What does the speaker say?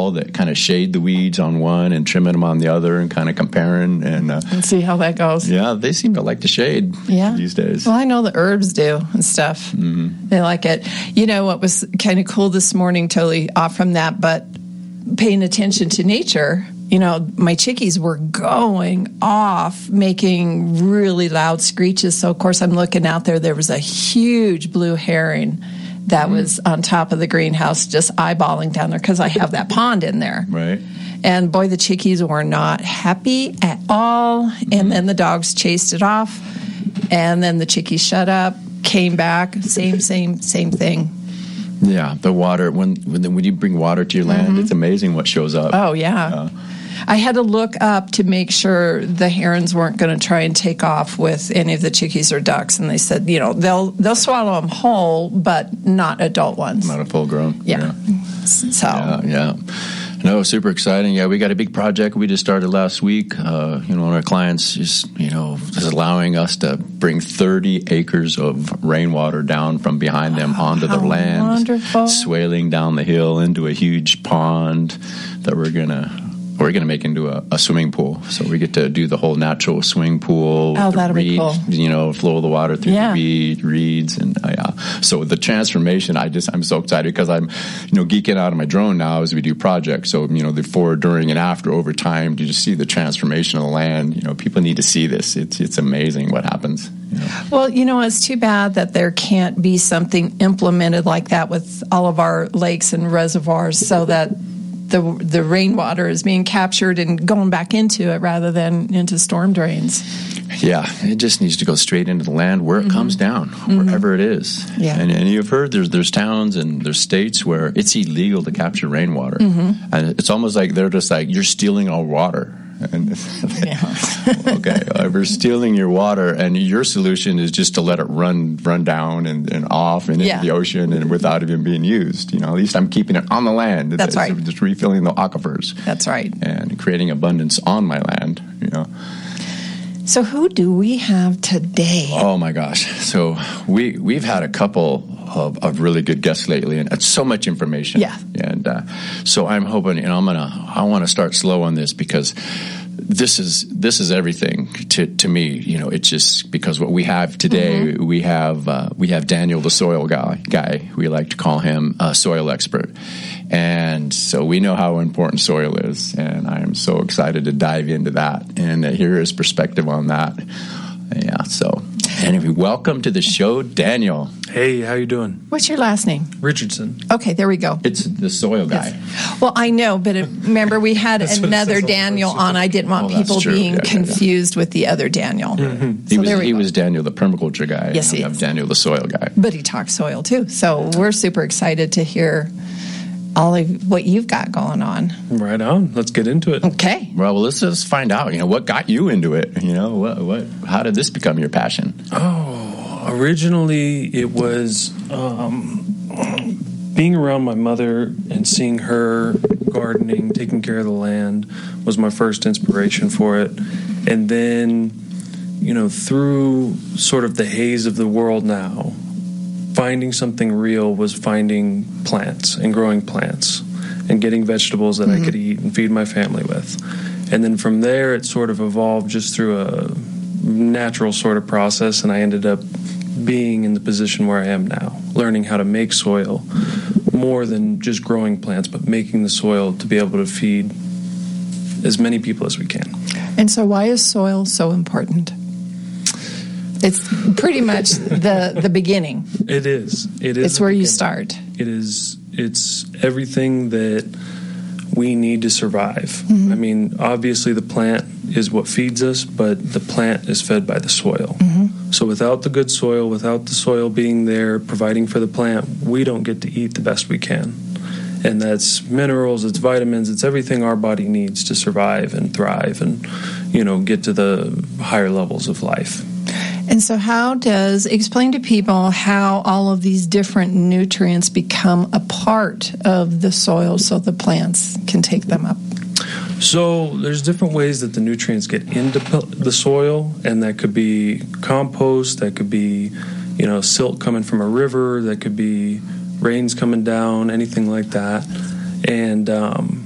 wall that kind of shade the weeds on one and trimming them on the other and kind of comparing. And see how that goes. Yeah, they seem to like the shade these days. Well, I know the herbs do and stuff. Mm-hmm. They like it. You know what was kind of cool this morning, totally off from that, but paying attention to nature, you know, my chickies were going off, making really loud screeches. So, of course, I'm looking out there. There was a huge blue heron that was on top of the greenhouse, just eyeballing down there because I have that pond in there. Right. And, boy, the chickies were not happy at all. And then the dogs chased it off. And then the chickies shut up, came back, same thing. Yeah, the water, when you bring water to your land, it's amazing what shows up. Oh, yeah. I had to look up to make sure the herons weren't going to try and take off with any of the chickies or ducks, and they said, you know, they'll swallow them whole, but not adult ones. Not a full grown. Yeah. So. Yeah. No, super exciting. Yeah, we got a big project we just started last week. One of our clients is allowing us to bring 30 acres of rainwater down from behind them onto their land. Wonderful. Swaling down the hill into a huge pond that we're gonna make into a swimming pool. So we get to do the whole natural swimming pool. Oh, that'll be cool. Flow of the water through the reeds. And so the transformation, I'm so excited because I'm, geeking out on my drone now as we do projects. So, before, during, and after, over time, to just see the transformation of the land. People need to see this. It's amazing what happens. Well, it's too bad that there can't be something implemented like that with all of our lakes and reservoirs so that the rainwater is being captured and going back into it rather than into storm drains. Yeah, it just needs to go straight into the land where it comes down, wherever it is. Yeah. And you've heard there's towns and there's states where it's illegal to capture rainwater. And it's almost like they're just like, you're stealing our water. And okay, we're stealing your water, and your solution is just to let it run down and off and into the ocean and without even being used. At least I'm keeping it on the land. That's right. Just refilling the aquifers. That's right. And creating abundance on my land. So who do we have today? Oh my gosh! So we've had a couple of really good guests lately, and it's so much information. Yeah. And so I'm hoping, and I want to start slow on this because this is everything to me. It's just because what we have today, we have Daniel, the soil guy. We like to call him a soil expert. And so we know how important soil is, and I am so excited to dive into that and hear his perspective on that. Yeah, so anyway, welcome to the show, Daniel. Hey, how you doing? What's your last name? Richardson. Okay, there we go. It's the soil guy. Yes. Well, I know, but remember we had another Daniel on. I didn't want people being confused with the other Daniel. So he was Daniel, the permaculture guy. Yes, he is. We have Daniel, the soil guy. But he talks soil, too. So we're super excited to hear all of what you've got going on. Right on. Let's get into it. Okay. Well, let's just find out, what got you into it? How did this become your passion? Oh, originally it was being around my mother and seeing her gardening, taking care of the land was my first inspiration for it. And then, through sort of the haze of the world now, finding something real was finding plants and growing plants and getting vegetables that I could eat and feed my family with. And then from there, it sort of evolved just through a natural sort of process, and I ended up being in the position where I am now, learning how to make soil more than just growing plants, but making the soil to be able to feed as many people as we can. And so why is soil so important? It's pretty much the beginning. It is. It's where you start. It is. It's everything that we need to survive. I mean, obviously the plant is what feeds us, but the plant is fed by the soil. So without the good soil, without the soil being there, providing for the plant, we don't get to eat the best we can. And that's minerals, it's vitamins, it's everything our body needs to survive and thrive and, get to the higher levels of life. And so explain to people how all of these different nutrients become a part of the soil so the plants can take them up. So there's different ways that the nutrients get into the soil, and that could be compost, that could be, silt coming from a river, that could be rains coming down, anything like that. And